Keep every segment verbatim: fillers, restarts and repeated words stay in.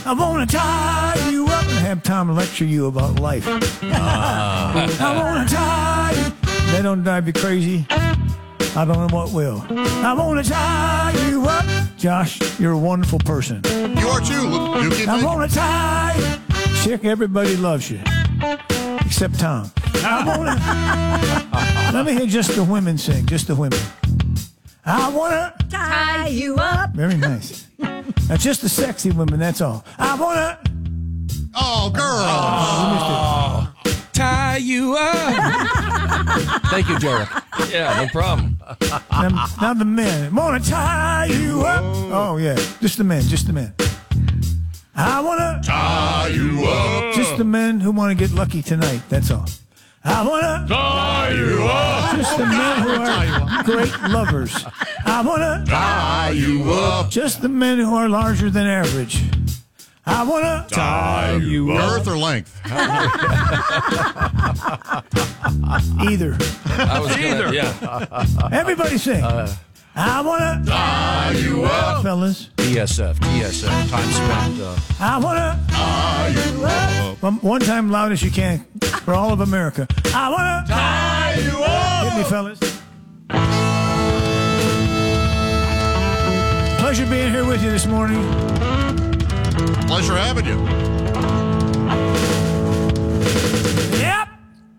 I want to tie you up and have Tom lecture you about life. Uh. I want to tie you. That don't drive you crazy. I don't know what will. I want to tie you up. Josh, you're a wonderful person. You are too, Dookie. I want to tie you. Chick, everybody loves you. Except Tom. I want to. Let me hear just the women sing. Just the women. I want to tie you up. Very nice. Now, just the sexy women, that's all. I want to. Oh, girl. Oh, oh, tie you up. Thank you, Derek. Yeah, no problem. Now, now the men. I want to tie you up. Oh, yeah. Just the men. Just the men. I want to tie you up. Just the men who want to get lucky tonight. That's all. I want to tie you up. Just the men who are great lovers. I want to tie you up. Just the men who are larger than average. I want to tie you up. Girth or length? Either. I was Either. Gonna, yeah. Everybody sing. Uh, I want to tie you up. Fellas. D S F, D S F, time spent. Uh, I want to tie you up. One, one time loud as you can for all of America. I want to tie you up. Hit me, fellas. Pleasure being here with you this morning. Pleasure having you. Yep.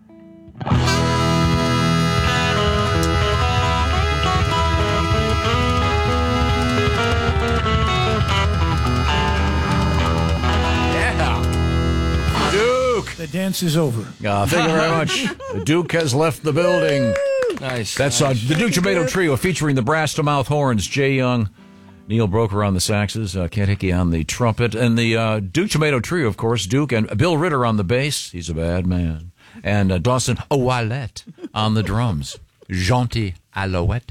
yeah. Duke. The dance is over. Uh, thank you very much. The Duke has left the building. Nice. That's uh, the Duke Tomato Trio featuring the brass to mouth horns, Jay Young, Neil Broker on the saxes, uh, Kent Hickey on the trumpet, and the uh, Duke Tomato Trio, of course, Duke and Bill Ritter on the bass. He's a bad man. And uh, Dawson Owalette on the drums. Gentil Alouette.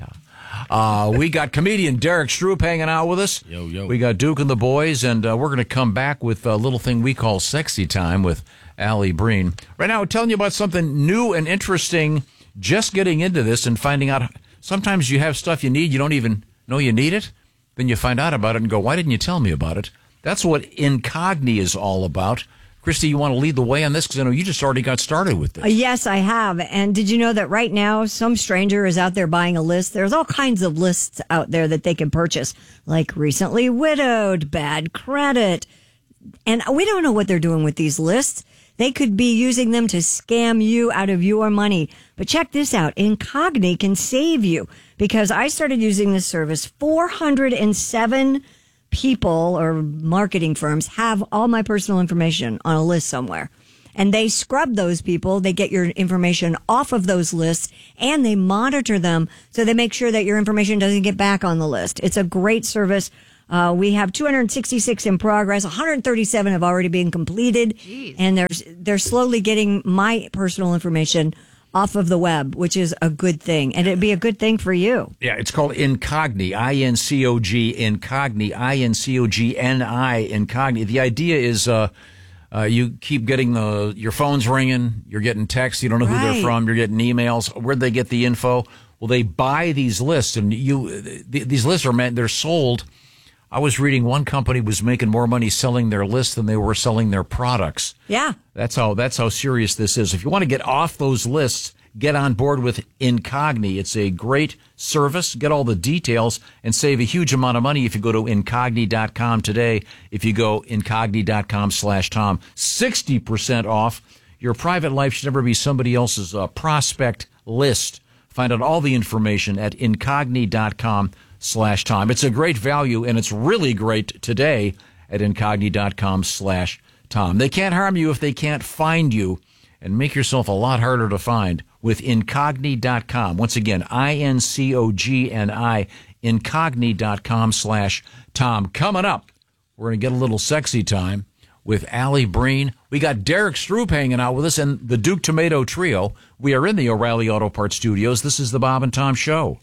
Uh, we got comedian Derek Stroop hanging out with us. Yo, yo. We got Duke and the boys, and uh, we're going to come back with a little thing we call Sexy Time with Allie Breen. Right now, we're telling you about something new and interesting, just getting into this and finding out. Sometimes you have stuff you need, you don't even know you need it. Then you find out about it and go, why didn't you tell me about it? That's what Incogni is all about. Christy, you want to lead the way on this? Because I know you just already got started with this. Uh, yes, I have. And did you know that right now some stranger is out there buying a list? There's all kinds of lists out there that they can purchase, like recently widowed, bad credit. And we don't know what they're doing with these lists. They could be using them to scam you out of your money. But check this out. Incogni can save you, because I started using this service. four hundred seven people or marketing firms have all my personal information on a list somewhere. And they scrub those people. They get your information off of those lists, and they monitor them so they make sure that your information doesn't get back on the list. It's a great service. Uh, we have two hundred sixty-six in progress. one hundred thirty-seven have already been completed. Jeez. And they're, they're slowly getting my personal information off of the web, which is a good thing. And it'd be a good thing for you. Yeah, it's called Incogni, I N C O G, Incogni, I N C O G N I, Incogni. The idea is uh, uh, you keep getting the your phone's ringing, you're getting texts, you don't know who Right. they're from, you're getting emails. Where'd they get the info? Well, they buy these lists, and you th- these lists are meant, they're sold. I was reading one company was making more money selling their lists than they were selling their products. Yeah. That's how that's how serious this is. If you want to get off those lists, get on board with Incogni. It's a great service. Get all the details and save a huge amount of money if you go to incogni dot com today. If you go incogni dot com slash Tom, sixty percent off. Your private life should never be somebody else's uh, prospect list. Find out all the information at incogni dot com slash Tom. It's a great value, and it's really great today at incogni dot com slash Tom. They can't harm you if they can't find you, and make yourself a lot harder to find with incogni dot com. Once again, I N C O G N I, incogni dot com slash Tom. Coming up, we're going to get a little sexy time with Allie Breen. We got Derek Stroop hanging out with us and the Duke Tomato Trio. We are in the O'Reilly Auto Parts studios. This is the Bob and Tom Show.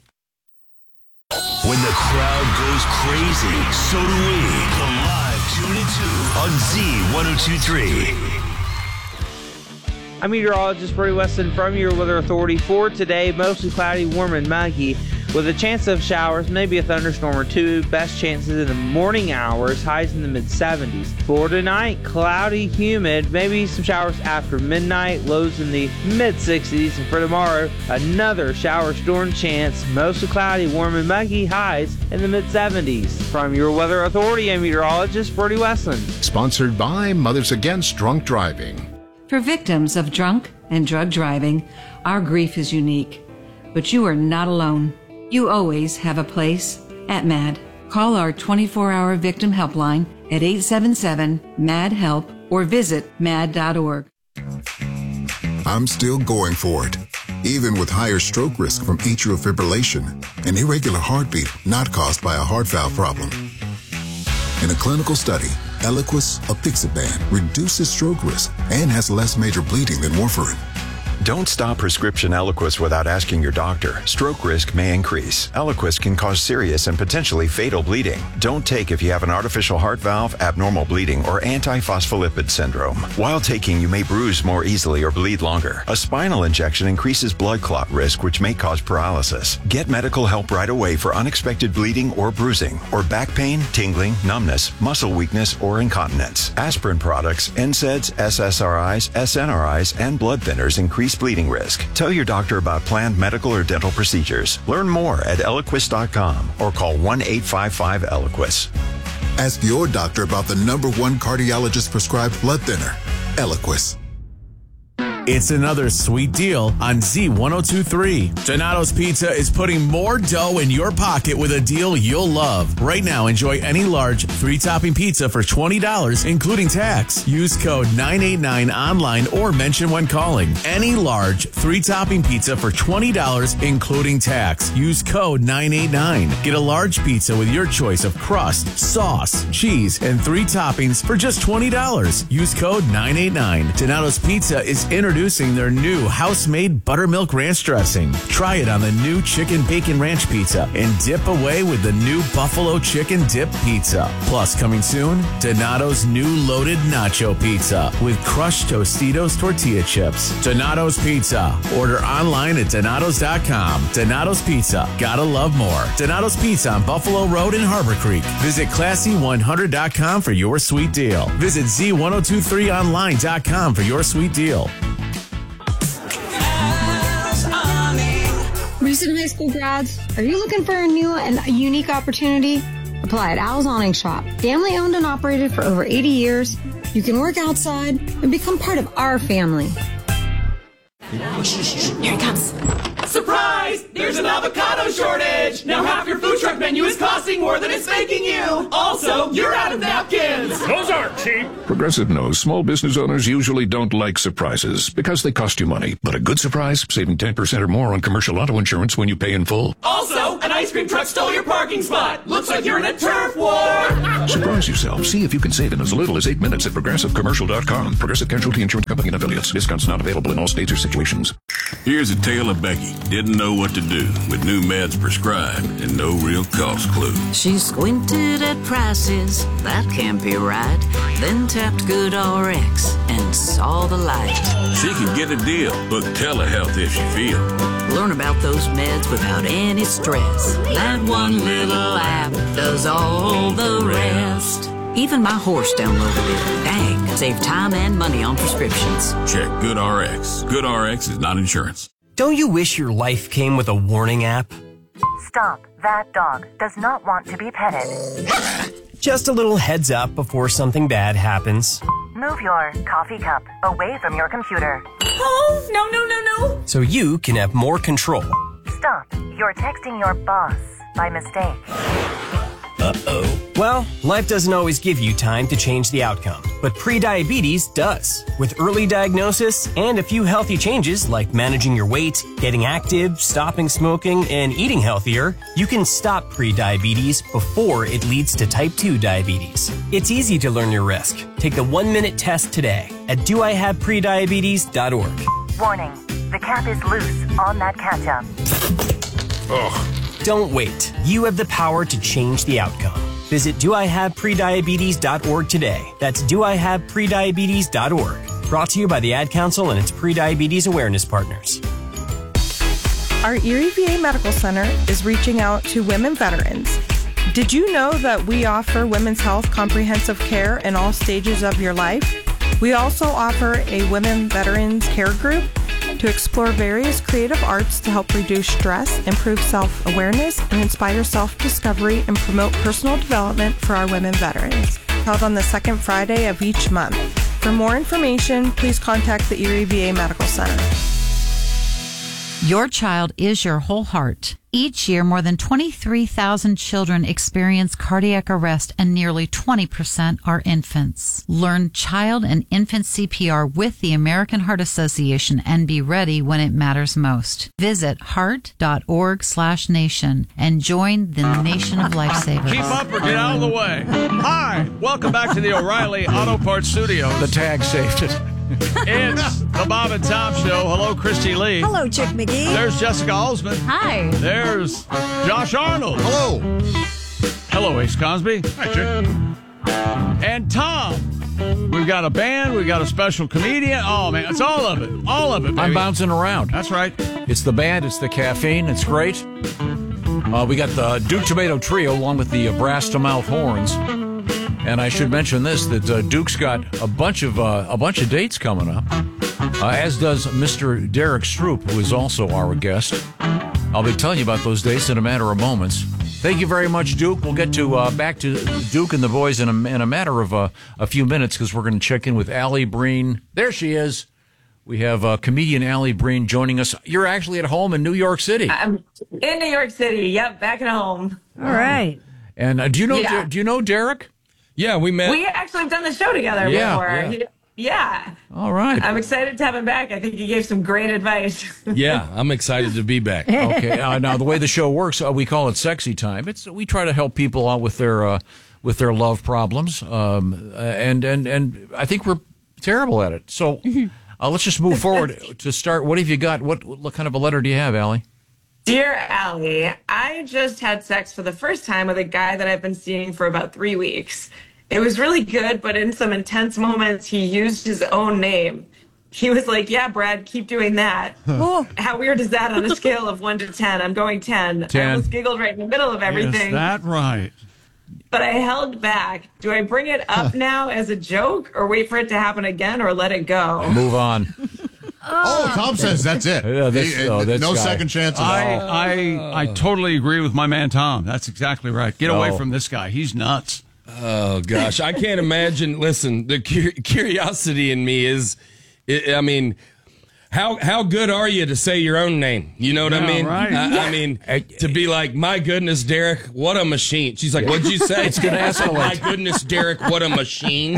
When the crowd goes crazy, so do we. The live Tune Into on Z one oh two three. I'm meteorologist Brady Weston from your Weather Authority for today. Mostly cloudy, warm, and muggy. with a chance of showers, maybe a thunderstorm or two. Best chances in the morning hours, highs in the mid seventies. For tonight, cloudy, humid, maybe some showers after midnight, lows in the mid sixties. And for tomorrow, another shower storm chance, mostly cloudy, warm and muggy, highs in the mid seventies. From your Weather Authority, I'm meteorologist Brody Westland. Sponsored by Mothers Against Drunk Driving. For victims of drunk and drug driving, our grief is unique. But you are not alone. You always have a place at MAD. Call our twenty-four hour victim helpline at eight seven seven, M A D, HELP or visit mad dot org. I'm still going for it, even with higher stroke risk from atrial fibrillation, an irregular heartbeat not caused by a heart valve problem. In a clinical study, Eliquis apixaban reduces stroke risk and has less major bleeding than warfarin. Don't stop prescription Eliquis without asking your doctor. Stroke risk may increase. Eliquis can cause serious and potentially fatal bleeding. Don't take if you have an artificial heart valve, abnormal bleeding, or antiphospholipid syndrome. While taking, you may bruise more easily or bleed longer. A spinal injection increases blood clot risk, which may cause paralysis. Get medical help right away for unexpected bleeding or bruising, or back pain, tingling, numbness, muscle weakness, or incontinence. Aspirin products, N SAIDs, S S R Is, S N R Is, and blood thinners increase bleeding risk. Tell your doctor about planned medical or dental procedures. Learn more at Eliquis dot com or call one eight five five Eliquis. Ask your doctor about the number one cardiologist prescribed blood thinner, Eliquis. It's another sweet deal on Z one oh two three. Donato's Pizza is putting more dough in your pocket with a deal you'll love. Right now, enjoy any large three-topping pizza for twenty dollars, including tax. Use code nine eight nine online or mention when calling. Any large three-topping pizza for twenty dollars, including tax. Use code nine eight nine. Get a large pizza with your choice of crust, sauce, cheese, and three toppings for just twenty dollars. Use code nine eight nine. Donato's Pizza is introducing their new house-made buttermilk ranch dressing. Try it on the new chicken bacon ranch pizza and dip away with the new buffalo chicken dip pizza. Plus, coming soon, Donato's new loaded nacho pizza with crushed Tostitos tortilla chips. Donato's Pizza. Order online at donatos dot com. Donato's Pizza. Gotta love more. Donato's Pizza on Buffalo Road in Harbor Creek. Visit classy one hundred dot com for your sweet deal. Visit Z one oh two three online dot com for your sweet deal. Recent high school grads, are you looking for a new and a unique opportunity? Apply at Al's Awning Shop. Family owned and operated for over eighty years. You can work outside and become part of our family. Here it comes. Surprise! There's an avocado shortage! Now half your food truck menu is costing more than it's making you! Also, you're out of napkins! Those aren't cheap! Progressive knows small business owners usually don't like surprises because they cost you money. But a good surprise, saving ten percent or more on commercial auto insurance when you pay in full. Also, an ice cream truck stole your parking spot! Looks like you're in a turf war! Surprise yourself. See if you can save in as little as eight minutes at progressive commercial dot com. Progressive Casualty Insurance Company and affiliates. Discounts not available in all states or situations. Here's a tale of Becky. Didn't know what to do with new meds prescribed and no real cost clue. She squinted at prices, that can't be right. Then tapped Good R X and saw the light. She can get a deal, book telehealth if she feel. Learn about those meds without any stress. That one little app does all the rest. Even my horse downloaded it. Dang, save time and money on prescriptions. Check Good R X. Good R X is not insurance. Don't you wish your life came with a warning app? Stop. That dog does not want to be petted. Just a little heads up before something bad happens. Move your coffee cup away from your computer. Oh, no, no, no, no. So you can have more control. Stop. You're texting your boss by mistake. Uh-oh. Well, life doesn't always give you time to change the outcome, but prediabetes does. With early diagnosis and a few healthy changes like managing your weight, getting active, stopping smoking, and eating healthier, you can stop prediabetes before it leads to type two diabetes. It's easy to learn your risk. Take the one-minute test today at do I have prediabetes dot org. Warning. The cap is loose on that ketchup. Ugh. Don't wait. You have the power to change the outcome. Visit do I have prediabetes dot org today. That's do I have prediabetes dot org. Brought to you by the Ad Council and its prediabetes awareness partners. Our Erie V A Medical Center is reaching out to women veterans. Did you know that we offer women's health comprehensive care in all stages of your life? We also offer a women veterans care group to explore various creative arts to help reduce stress, improve self-awareness, and inspire self-discovery and promote personal development for our women veterans. Held on the second Friday of each month. For more information, please contact the Erie V A Medical Center. Your child is your whole heart. Each year, more than twenty-three thousand children experience cardiac arrest, and nearly twenty percent are infants. Learn child and infant C P R with the American Heart Association and be ready when it matters most. Visit heart.org slash nation and join the nation of lifesavers. Keep up or get out of the way. Hi, welcome back to the O'Reilly Auto Parts Studios. The tag saved it. It's the Bob and Tom Show. Hello, Christy Lee. Hello, Chick McGee. There's Jessica Alsman. Hi. There's Josh Arnold. Hello. Hello, Ace Cosby. Hi, Chick. And Tom. We've got a band. We've got a special comedian. Oh, man. It's all of it. All of it, baby. I'm bouncing around. That's right. It's the band. It's the caffeine. It's great. Uh, we got the Duke Tomato Trio along with the uh, Brass to Mouth Horns. And I should mention this, that uh, Duke's got a bunch of uh, a bunch of dates coming up, uh, as does Mister Derek Stroop, who is also our guest. I'll be telling you about those dates in a matter of moments. Thank you very much, Duke. We'll get to uh, back to Duke and the boys in a, in a matter of uh, a few minutes, because we're going to check in with Allie Breen. There she is. We have uh, comedian Allie Breen joining us. You're actually at home in New York City. I'm in New York City. Yep, back at home. All right. And uh, do you know Yeah. do you know Derek? Yeah, we met. We actually have done the show together Yeah, before. yeah. He- yeah. All right. I'm excited to have him back. I think he gave some great advice. Yeah, I'm excited to be back. Okay. Uh, now the way the show works, uh, we call it Sexy Time. It's we try to help people out with their uh, with their love problems, um, uh, and and and I think we're terrible at it. So uh, let's just move forward to start. What have you got? What what kind of a letter do you have, Allie? Dear Allie, I just had sex for the first time with a guy that I've been seeing for about three weeks. It was really good, but in some intense moments, he used his own name. He was like, yeah, Brad, keep doing that. Oh, how weird is that on a scale of one to ten? I'm going ten. ten. I almost giggled right in the middle of everything. Is that right? But I held back. Do I bring it up now as a joke, or wait for it to happen again, or let it go? Move on. Oh, Tom says that's it. Yeah, this, He- oh, this no guy. second chances. I, I I totally agree with my man Tom. That's exactly right. Get away Oh. from this guy. He's nuts. Oh gosh, I can't imagine. Listen, the cu- curiosity in me is, I I mean, how how good are you to say your own name? You know what I Yeah, mean? right. I, I mean, to be like, my goodness, Derek, what a machine. She's like, what'd you say? It's gonna escalate. My goodness, Derek, what a machine.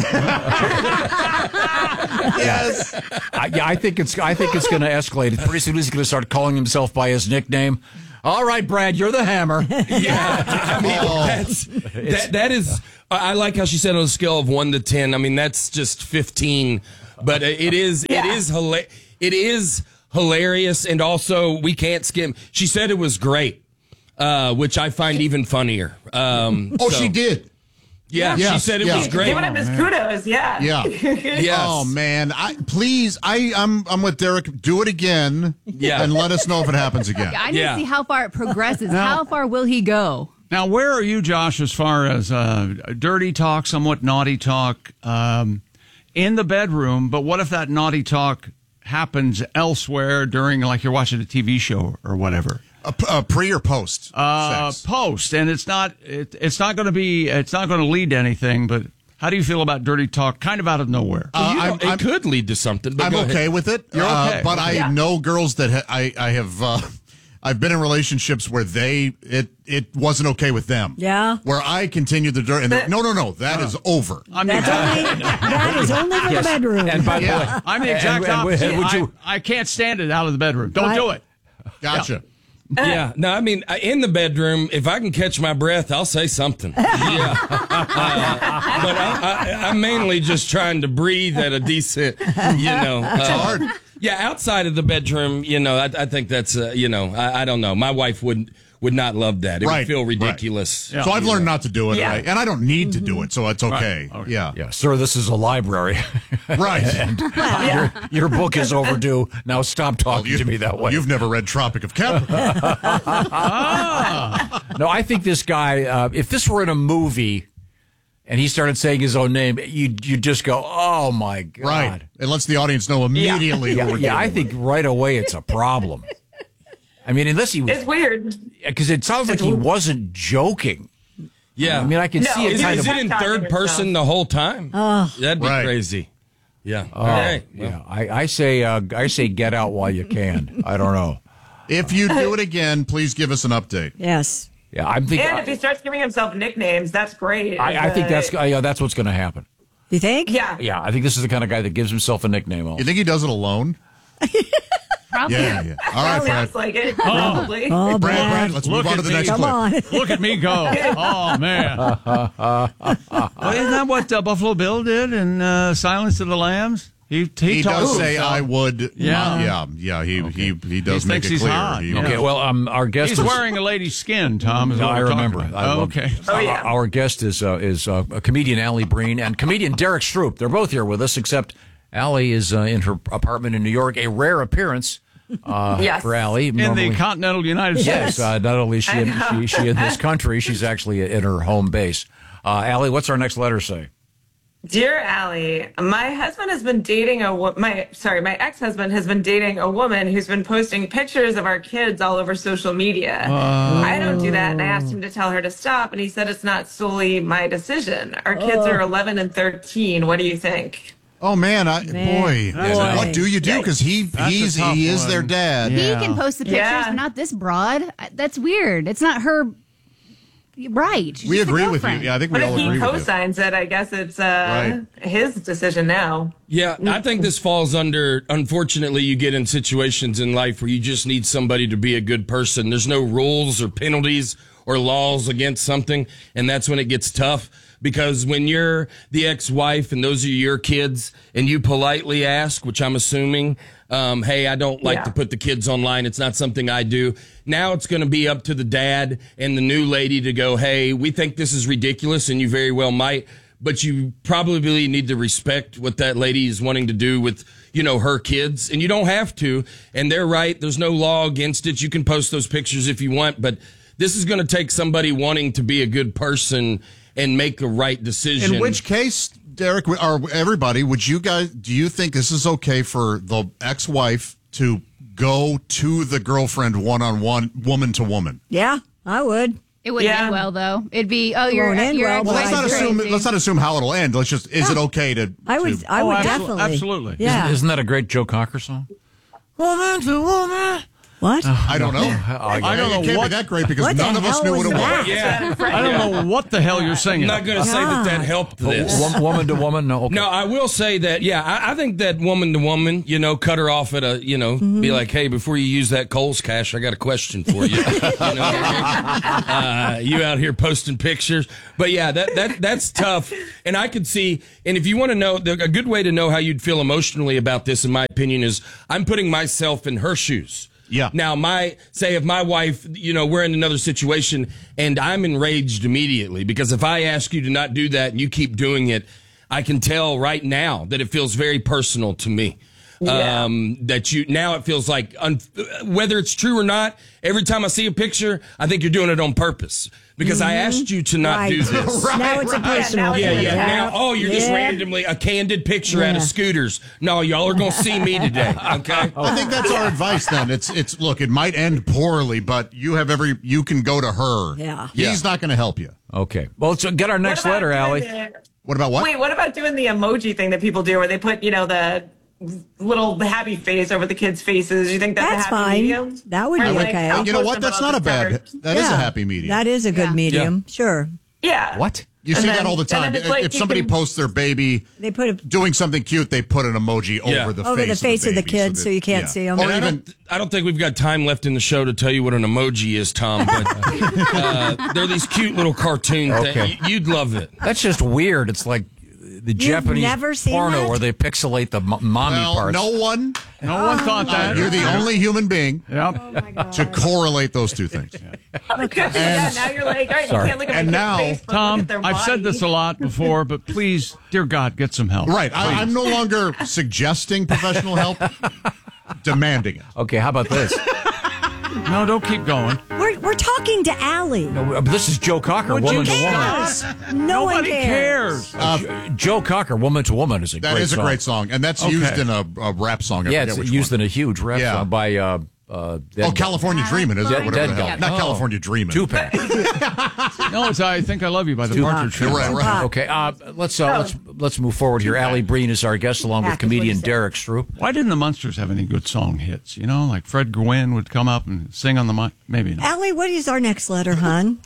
Yes. I, yeah, I think it's I think it's going to escalate. Pretty soon he's going to start calling himself by his nickname. All right, Brad, you're the hammer. Yeah, I mean, Oh. that's, that, that is, I like how she said on a scale of one to ten. I mean, that's just fifteen, but it is, it is, hila- it is hilarious. And also we can't skim. She said it was great, uh, which I find even funnier. Um, Oh, so- she did. Yeah, Yes, she said it yeah. was great. Giving him his kudos, yeah. Yeah. Yes. Oh man, I please, I I'm I'm with Derek. Do it again. Yeah. And let us know if it happens again. I need Yeah. to see how far it progresses. Now- how far will he go? Now, where are you, Josh, as far as uh, dirty talk, somewhat naughty talk um, in the bedroom? But what if that naughty talk happens elsewhere during, like you're watching a T V show or whatever? A, a pre or post? Uh, sex? post, and it's not it, it's not going to be it's not going to lead to anything. But how do you feel about dirty talk, kind of out of nowhere? Uh, You know, I'm- it I'm- could lead to something. But I'm go okay ahead. with it. You're uh, okay. but Okay. I know girls that ha- I I have uh, I've been in relationships where they it it wasn't okay with them. Yeah. Where I continued the dirt and they're, no no no that is over. I mean, That's only, that is only for Yes. the bedroom. And by the Yeah. way, I'm the exact and- and opposite. would you- I, I can't stand it out of the bedroom. Don't Right. do it. Gotcha. Yeah, no, I mean, uh, in the bedroom, if I can catch my breath, I'll say something. Yeah. Uh, but I, I, I'm mainly just trying to breathe at a decent, you know. Uh, It's hard. Yeah, outside of the bedroom, you know, I, I think that's, uh, you know, I, I don't know. My wife wouldn't would not love that. It Right, would feel right. ridiculous. So I've learned not to do it, Yeah. right? And I don't need to do it, so it's okay. Right. Okay. Yeah. Yeah, sir, this is a library. Right. And your, your book is overdue. Now stop talking to me that way. You've never read Tropic of Capricorn. No, I think this guy, uh, if this were in a movie and he started saying his own name, you'd, you'd just go, oh, my God. Right. It lets the audience know immediately Yeah, who we're yeah, dealing I with. think right away it's a problem. I mean, unless he was... It's weird. Because it sounds like he wasn't joking. Yeah. I mean, I can No, see it is, kind is of... it in third person the whole time? Oh. That'd be Right. crazy. Yeah. Oh, Hey, yeah. I, I say uh, I say get out while you can. I don't know. If you do it again, please give us an update. Yes. Yeah, I'm thinking... And if he starts giving himself nicknames, that's great. I, I think But- that's uh, yeah, that's what's going to happen. You think? Yeah. Yeah, I think this is the kind of guy that gives himself a nickname. Also. You think he does it alone? Probably. Yeah, yeah. All right, Brad. Sounds like it. Probably. Oh, Brad, Brad. Brad, let's Look move on at to the me. next Come clip. on. Look at me go. Oh, man. Well, isn't that what uh, Buffalo Bill did in uh, Silence of the Lambs? He, he, He told does say, himself- I would. Yeah. Yeah, yeah, he, he, he does He make thinks it he's clear. hot. He- Okay, well, um, our guest He's is, wearing a lady's skin, Tom. Is No, what I we're talking remember. about. I Oh, love- okay. Oh, yeah. Our, our guest is uh, is uh, a comedian Allie Breen and comedian Derek Stroop. They're both here with us, except Allie is uh, in her apartment in New York. A rare appearance uh, Yes. for Allie. In Normally- the continental United Yes, States. uh, not only is she I in, know. she, she in this country, she's actually in her home base. Uh, Allie, what's our next letter say? Dear Allie, my husband has been dating a wo- my sorry, my ex-husband has been dating a woman who's been posting pictures of our kids all over social media. I don't do that, and I asked him to tell her to stop, and he said it's not solely my decision. Our kids are eleven and thirteen. What do you think? Oh, man, I, Man. boy. Boy. What do you do? Because he, That's he's, a tough he is one. their dad. Yeah. He can post the pictures, Yeah. but not this broad. I- That's weird. It's not her. Right. She's We just a agree with you. girlfriend. Yeah, I think we But all if he agree with you. co-signs it, I guess it's uh, his decision now. Yeah, I think this falls under, unfortunately, you get in situations in life where you just need somebody to be a good person. There's no rules or penalties or laws against something, and that's when it gets tough. Because when you're the ex-wife and those are your kids, and you politely ask, which I'm assuming, um, hey, I don't like Yeah. to put the kids online. It's not something I do. Now it's going to be up to the dad and the new lady to go, hey, we think this is ridiculous, and you very well might. But you probably need to respect what that lady is wanting to do with, you know, her kids. And you don't have to. And they're right. There's no law against it. You can post those pictures if you want. But this is going to take somebody wanting to be a good person and make a right decision. In which case, Derek, or everybody, would you guys, do you think this is okay for the ex-wife to go to the girlfriend one-on-one, woman to woman? Yeah, I would. It wouldn't Yeah. end well, though. It'd be, oh, It you're, won't end you're well, Well, let's not ex-wife's assume. crazy. Let's not assume how it'll end. Let's just. Is it okay to? I would. to- I would Oh, absol- definitely. absolutely. Yeah. Isn't, isn't that a great Joe Cocker song? Woman to woman. What? I don't know. I I don't know It can't what- be that great because What the none of us hell knew was what it that? was. Yeah. I don't know what the hell you're singing. I'm not going to say that that helped this. Wo- woman to woman? No, okay. No, I will say that, yeah, I, I think that woman to woman, you know, cut her off at a, you know, be like, hey, before you use that Kohl's cash, I got a question for you. you know, uh, you out here posting pictures. But yeah, that, that that's tough. And I could see, and if you want to know, the, a good way to know how you'd feel emotionally about this, in my opinion, is I'm putting myself in her shoes. Yeah. Now, my say if my wife, you know, we're in another situation and I'm enraged immediately because if I ask you to not do that and you keep doing it, I can tell right now that it feels very personal to me. Yeah. Um, that you now it feels like un, whether it's true or not. Every time I see a picture, I think you're doing it on purpose because I asked you to not Right. do this. Right, Now it's a right. personal. Yeah, thing. yeah. Now, oh, you're just Yeah. randomly a candid picture out of Yeah. scooters. No, y'all are gonna see me today. Okay. I think that's our advice then. It's it's look, it might end poorly, but you have every you can go to her. Yeah. He's not going to help you. Okay. Well, let's get our next What about letter, doing Allie. the- What about what? Wait, what about doing the emoji thing that people do where they put, you know, the little happy face over the kids' faces? You think that's, That's a happy fine. medium? That would Or, be like, okay. I'll You know post what? them, That's but I'll not a bad. discover- That is a Yeah. happy medium. That is a good Yeah. medium. Sure. Yeah. What? You And see then- that all the and time. then it's like If you somebody can- posts their baby They put a doing something cute, they put an emoji Yeah. over the over face the face of the, baby kid, that- so you can't yeah. see them. Or And I even don't, I don't think we've got time left in the show to tell you what an emoji is, Tom. But uh, they're these cute little cartoon Okay. things. You'd love it. That's just weird. It's like the Japanese never seen porno that? where they pixelate the m- mommy well, parts. no one No one thought that. You're the only human being yep. to correlate those two things. Okay. Yeah, now you're like, all right, Sorry. you can't look at And my now- Facebook, look Tom, at their I've said body. this a lot before, but please, dear God, get some help. Right. I, Please. I'm no longer suggesting professional help, demanding it. Okay, how about this? No, don't keep going. We're, we're talking to Allie. No, this is Joe Cocker, Would woman you to woman. stop? No one Nobody cares. cares. Uh, Joe Cocker, woman to woman, is a That great is a song. great song, and that's Okay. used in a, a rap song. I Yeah, forget it's which used one. in a huge rap Yeah. song by. Uh, uh, Oh, California Dreamin', isn't it? Dead- Whatever the Dead hell. Guy. Not Oh. California Dreamin'. Two-pack. No, it's I Think I Love You by the Two- Partridge You're Family. right, right. Okay, uh, let's uh, let's let's move forward here. Allie Breen is our guest, along with Pack is what he comedian said. Derek Stroop. Why didn't the Munsters have any good song hits? You know, like Fred Gwynn would come up and sing on the mic. Maybe not. Allie, what is our next letter, hon?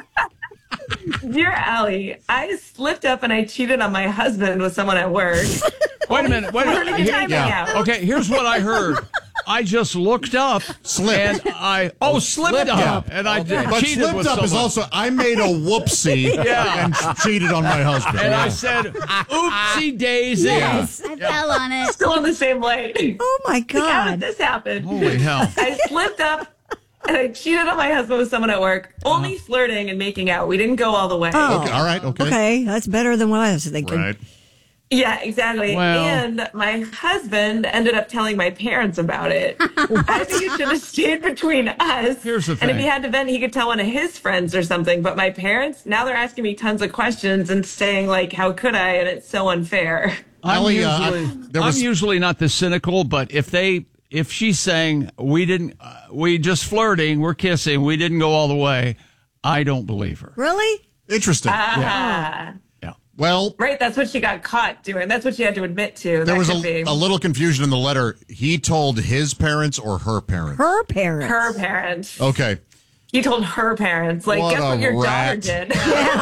Dear Allie, I slipped up and I cheated on my husband with someone at work. Wait a minute. Wait a We're minute. gonna Here- time it yeah. out. Okay, here's what I heard. I just looked up, Slipped. and I oh slipped, slipped up, up. and I Okay. But cheated slipped with up is someone. also, I made a whoopsie Yeah. and cheated on my husband. And I Yeah. said, "Oopsie daisy!" Yes, I fell on it. Still on the same lane. Oh, my Like, how did God. this happen? Holy hell! I slipped up and I cheated on my husband with someone at work. Only flirting and making out. We didn't go all the way. Oh. Okay, all right, okay. Okay, that's better than what I was thinking. Right. Yeah, exactly. Well- And my husband ended up telling my parents about it. I think it should have stayed between us. Here's the And if thing. he had to vent, he could tell one of his friends or something. But my parents, now they're asking me tons of questions and saying, like, how could I? And it's so unfair. I'm Allie, uh, usually, I- there was- I'm usually not this cynical, but if they, if she's saying we didn't, uh, we just flirting, we're kissing, we didn't go all the way, I don't believe her. Really? Interesting. Ah. Yeah. Well, Right, that's what she got caught doing. That's what she had to admit to. there That was could a, be a little confusion in the letter. He told his parents or her parents? Her parents. her parents. Okay. He told her parents, like, What guess a what your rat. daughter did.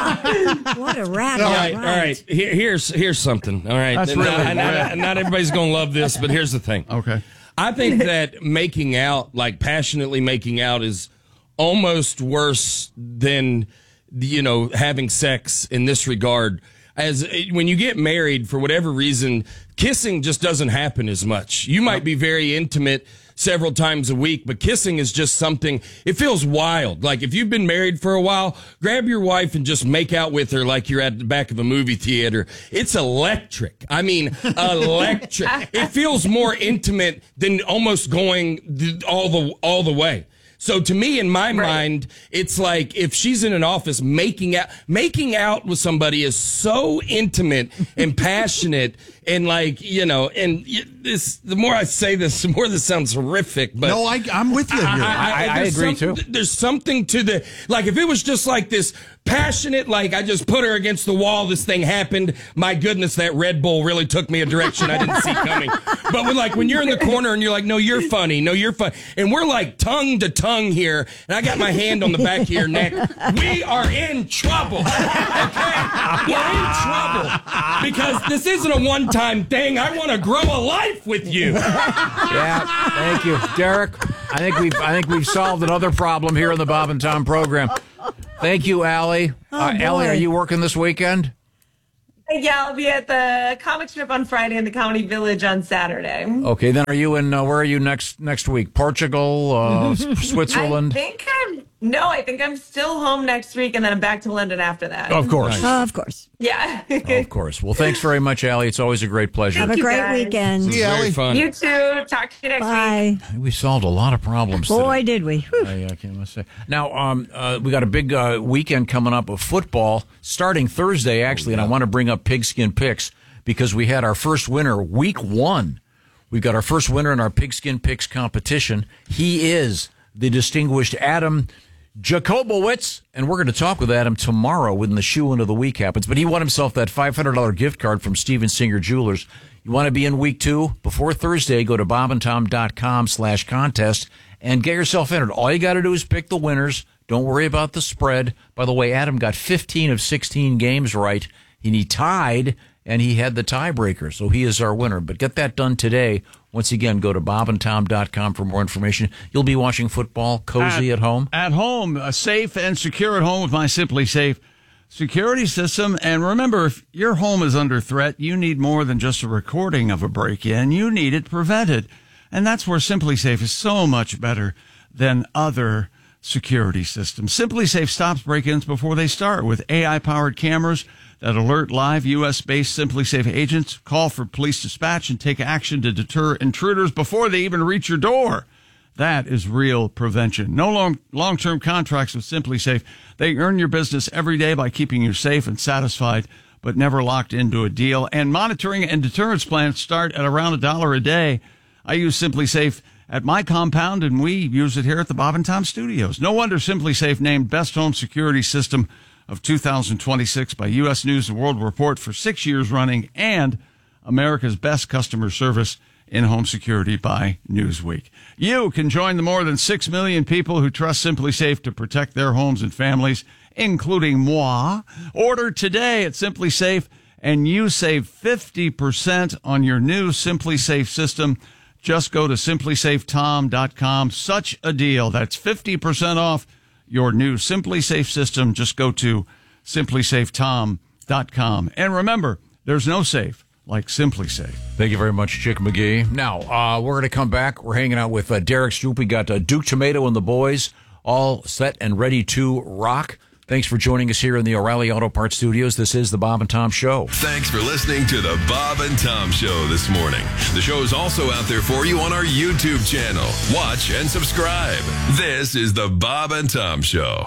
What a rat. All all right, all right. Here, here's here's something. All right, That's And really not, bad. not, not everybody's gonna love this, but here's the thing. Okay. I think that making out, like passionately making out, is almost worse than, you know, having sex in this regard. As when you get married, for whatever reason, kissing just doesn't happen as much. You might be very intimate several times a week, but kissing is just something, it feels wild. Like if you've been married for a while, grab your wife and just make out with her like you're at the back of a movie theater. It's electric. I mean, electric. It feels more intimate than almost going th- all the, all the way. So to me, in my mind, it's like if she's in an office making out, making out with somebody is so intimate and passionate and like, you know, and y- this, the more I say this, the more this sounds horrific, but No, I, I'm with you here. I- I there's agree, some- too. There's something to the, like if it was just like this passionate, like I just put her against the wall, this thing happened. My goodness, that Red Bull really took me a direction I didn't see coming. But when like when you're in the corner and you're like, no, you're funny, no, you're funny, and we're like tongue to tongue here, and I got my hand on the back of your neck, we are in trouble. Okay, we're in trouble because this isn't a one-time thing. I want to grow a life with you. Yeah, thank you, Derek. I think we've I think we've solved another problem here in the Bob and Tom program. Thank you, Allie. Oh, uh, Allie, boy. are you working this weekend? Yeah, I'll be at the comic strip on Friday and the Comedy Village on Saturday. Okay, then are you in? Uh, where are you next next week? Portugal, uh, S- Switzerland. I think I'm no, I think I'm still home next week, and then I'm back to London after that. Of course, Uh, of course. Yeah. of course. Well, thanks very much, Allie. It's always a great pleasure. Have a you, great guys. weekend. See you, Very Allie. fun. You too. Talk to you next week. Bye. We solved a lot of problems Boy, today. did we. Whew. I, I can't say. Now, um, uh, we got a big uh, weekend coming up of football starting Thursday, actually, and I want to bring up Pigskin Picks because we had our first winner week one. We've got our first winner in our Pigskin Picks competition. He is the distinguished Adam Jacobowitz, and we're going to talk with Adam tomorrow when the shoe-in of the week happens. But he won himself that five hundred dollars gift card from Steven Singer Jewelers. You want to be in week two? Before Thursday, go to bobandtom.com slash contest and get yourself entered. All you got to do is pick the winners. Don't worry about the spread. By the way, Adam got fifteen of sixteen games right, and he tied, and he had the tiebreaker, so he is our winner. But get that done today. Once again, go to bob and tom dot com for more information. You'll be watching football cozy at, at home? At home, uh, safe and secure at home with my Simply Safe security system. And remember, if your home is under threat, you need more than just a recording of a break-in. You need it prevented. And that's where SimpliSafe is so much better than other security systems. SimpliSafe stops break-ins before they start with A I-powered cameras that alert live U S-based SimpliSafe agents, call for police dispatch, and take action to deter intruders before they even reach your door. That is real prevention. No long, long-term contracts with SimpliSafe. They earn your business every day by keeping you safe and satisfied, but never locked into a deal. And monitoring and deterrence plans start at around a dollar a day. I use SimpliSafe at my compound, and we use it here at the Bob and Tom Studios. No wonder SimpliSafe named Best Home Security System of two thousand twenty-six by U S News and World Report for six years running, and America's Best Customer Service in Home Security by Newsweek. You can join the more than six million people who trust SimpliSafe to protect their homes and families, including moi. Order today at SimpliSafe, and you save fifty percent on your new SimpliSafe system. Just go to simply safe tom dot com. Such a deal. That's fifty percent off your new SimpliSafe system. Just go to simply safe tom dot com. And remember, there's no safe like SimpliSafe. Thank you very much, Chick McGee. Now, uh, we're going to come back. We're hanging out with uh, Derek Stroop. We got uh, Duke Tomato and the boys all set and ready to rock. Thanks for joining us here in the O'Reilly Auto Parts Studios. This is the Bob and Tom Show. Thanks for listening to the Bob and Tom Show this morning. The show is also out there for you on our YouTube channel. Watch and subscribe. This is the Bob and Tom Show.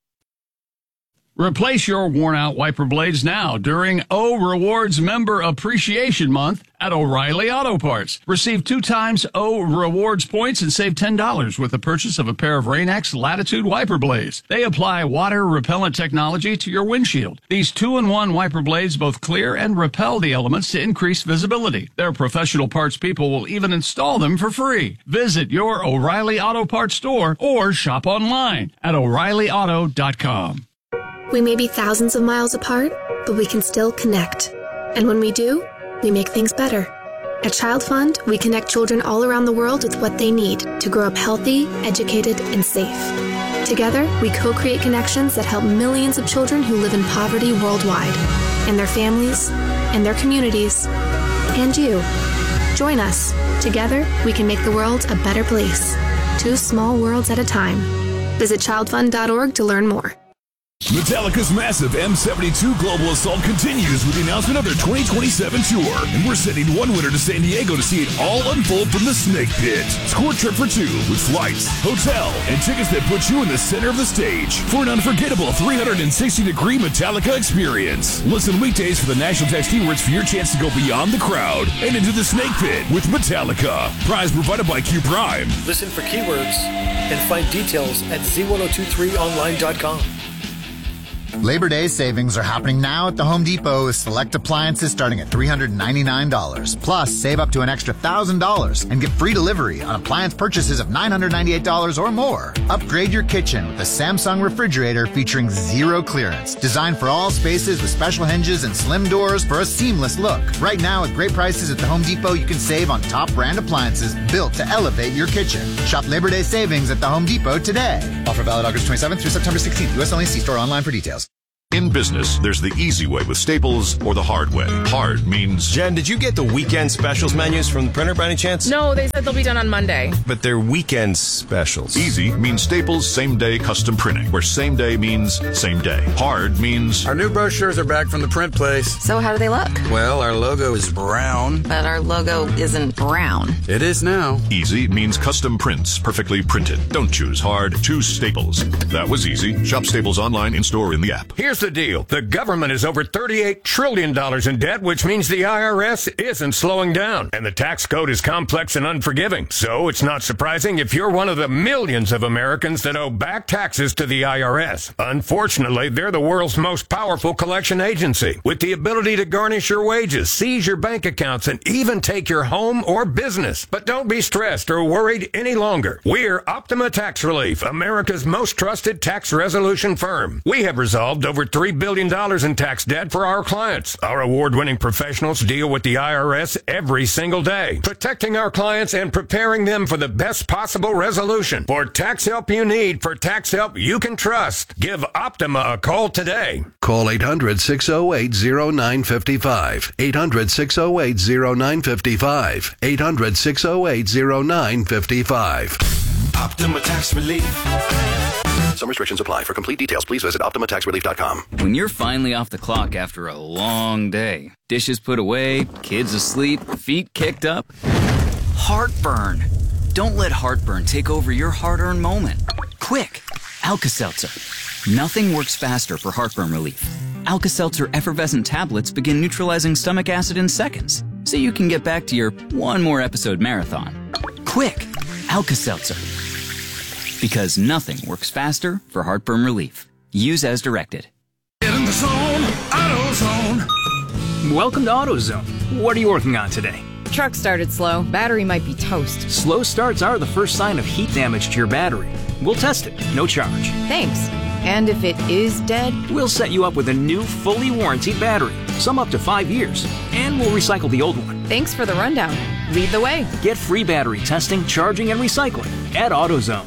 Replace your worn-out wiper blades now during O Rewards Member Appreciation Month at O'Reilly Auto Parts. Receive two times O Rewards points and save ten dollars with the purchase of a pair of Rain-X Latitude wiper blades. They apply water-repellent technology to your windshield. These two-in-one wiper blades both clear and repel the elements to increase visibility. Their professional parts people will even install them for free. Visit your O'Reilly Auto Parts store or shop online at O'Reilly Auto dot com. We may be thousands of miles apart, but we can still connect. And when we do, we make things better. At Child Fund, we connect children all around the world with what they need to grow up healthy, educated, and safe. Together, we co-create connections that help millions of children who live in poverty worldwide, and their families, and their communities, and you. Join us. Together, we can make the world a better place. Two small worlds at a time. Visit child fund dot org to learn more. Metallica's massive M seventy-two Global Assault continues with the announcement of their twenty twenty-seven tour, and we're sending one winner to San Diego to see it all unfold from the Snake Pit. Score a trip for two with flights, hotel, and tickets that put you in the center of the stage for an unforgettable three hundred sixty degree Metallica experience. Listen weekdays for the national text keywords for your chance to go beyond the crowd and into the Snake Pit with Metallica. Prize provided by Q Prime. Listen for keywords and find details at z ten twenty-three online dot com. Labor Day savings are happening now at the Home Depot with select appliances starting at three hundred ninety-nine dollars. Plus, save up to an extra one thousand dollars and get free delivery on appliance purchases of nine hundred ninety-eight dollars or more. Upgrade your kitchen with a Samsung refrigerator featuring zero clearance. Designed for all spaces with special hinges and slim doors for a seamless look. Right now, at great prices at the Home Depot, you can save on top brand appliances built to elevate your kitchen. Shop Labor Day savings at the Home Depot today. Offer valid August twenty-seventh through September sixteenth. U S only. See store online for details. In business, there's the easy way with Staples or the hard way. Hard means... Jen, did you get the weekend specials menus from the printer by any chance? No, they said they'll be done on Monday. But they're weekend specials. Easy means Staples same-day custom printing, where same day means same day. Hard means... Our new brochures are back from the print place. So how do they look? Well, our logo is brown. But our logo isn't brown. It is now. Easy means custom prints, perfectly printed. Don't choose hard, choose Staples. That was easy. Shop Staples online, in-store, in the app. Here's the deal. The government is over thirty-eight trillion dollars in debt, which means the I R S isn't slowing down. And the tax code is complex and unforgiving. So it's not surprising if you're one of the millions of Americans that owe back taxes to the I R S. Unfortunately, they're the world's most powerful collection agency, with the ability to garnish your wages, seize your bank accounts, and even take your home or business. But don't be stressed or worried any longer. We're Optima Tax Relief, America's most trusted tax resolution firm. We have resolved over three billion dollars in tax debt for our clients. Our award-winning professionals deal with the I R S every single day, protecting our clients and preparing them for the best possible resolution. For tax help you need, for tax help you can trust, give Optima a call today. Call eight hundred, six oh eight, oh nine five five. eight hundred, six oh eight, oh nine five five. eight hundred, six oh eight, oh nine five five. Optima Tax Relief. Some restrictions apply. For complete details, please visit Optima Tax Relief dot com. When you're finally off the clock after a long day, dishes put away, kids asleep, feet kicked up, heartburn. Don't let heartburn take over your hard-earned moment. Quick, Alka-Seltzer. Nothing works faster for heartburn relief. Alka-Seltzer effervescent tablets begin neutralizing stomach acid in seconds, so you can get back to your one more episode marathon. Quick, Alka-Seltzer. Because nothing works faster for heartburn relief. Use as directed. Get in the zone, AutoZone. Welcome to AutoZone. What are you working on today? Truck started slow. Battery might be toast. Slow starts are the first sign of heat damage to your battery. We'll test it, no charge. Thanks. And if it is dead? We'll set you up with a new, fully warranted battery, some up to five years, and we'll recycle the old one. Thanks for the rundown. Lead the way. Get free battery testing, charging, and recycling at AutoZone.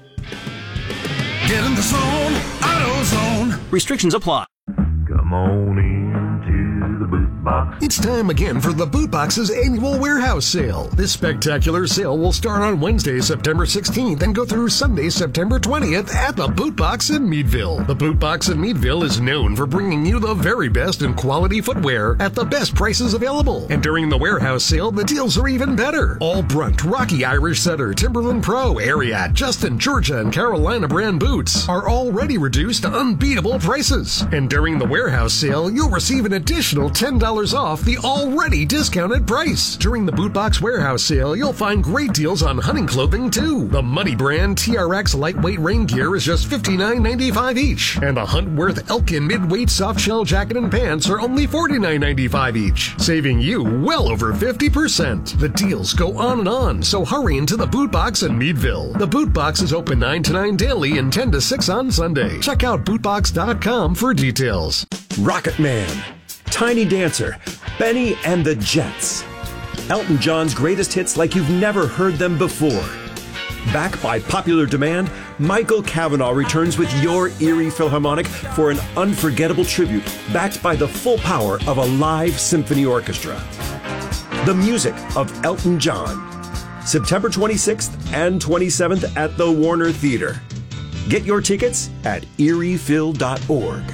Get in the zone, AutoZone. Restrictions apply. Come on into the boot box. It's time again for the Boot Box's annual warehouse sale. This spectacular sale will start on Wednesday, September sixteenth and go through Sunday, September twentieth at the Boot Box in Meadville. The Boot Box in Meadville is known for bringing you the very best in quality footwear at the best prices available. And during the warehouse sale, the deals are even better. All Brunt, Rocky Irish Setter, Timberland Pro, Ariat, Justin, Georgia, and Carolina brand boots are already reduced to unbeatable prices. And during the warehouse sale, you'll receive an additional ten dollars off the already discounted price. During the Boot Box warehouse sale, you'll find great deals on hunting clothing too. The Muddy brand T R X lightweight rain gear is just fifty-nine ninety-five each, and the Huntworth Elkin midweight soft shell jacket and pants are only forty-nine ninety-five each, saving you well over fifty percent. The deals go on and on, so hurry into the Boot Box in Meadville. The Boot Box is open nine to nine daily and ten to six on Sunday. Check out boot box dot com for details. Rocket Man, Tiny Dancer, Benny and the Jets. Elton John's greatest hits like you've never heard them before. Backed by popular demand, Michael Cavanaugh returns with your Erie Philharmonic for an unforgettable tribute backed by the full power of a live symphony orchestra. The music of Elton John. September twenty-sixth and twenty-seventh at the Warner Theater. Get your tickets at erie phil dot org.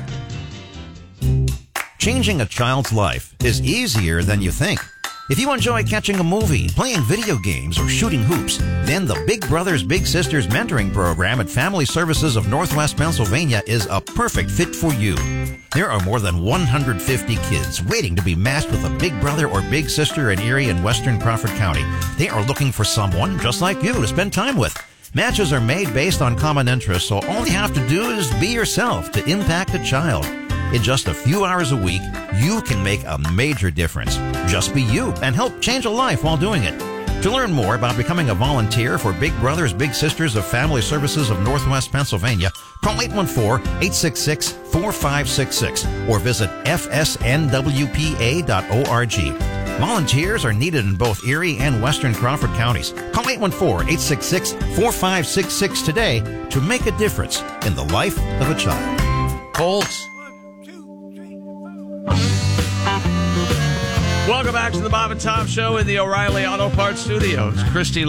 Changing a child's life is easier than you think. If you enjoy catching a movie, playing video games, or shooting hoops, then the Big Brothers Big Sisters mentoring program at Family Services of Northwest Pennsylvania is a perfect fit for you. There are more than one hundred fifty kids waiting to be matched with a big brother or big sister in Erie and Western Crawford County. They are looking for someone just like you to spend time with. Matches are made based on common interests, so all you have to do is be yourself to impact a child. In just a few hours a week, you can make a major difference. Just be you and help change a life while doing it. To learn more about becoming a volunteer for Big Brothers Big Sisters of Family Services of Northwest Pennsylvania, call eight one four, eight six six, four five six six or visit f s n w p a dot org. Volunteers are needed in both Erie and Western Crawford counties. Call eight one four, eight six six, four five six six today to make a difference in the life of a child. Colts. Welcome back to the Bob and Tom Show in the O'Reilly Auto Parts Studios. Christy